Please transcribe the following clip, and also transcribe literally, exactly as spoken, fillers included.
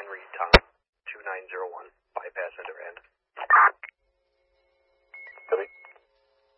Henry Tom two nine zero one, bypass enter end.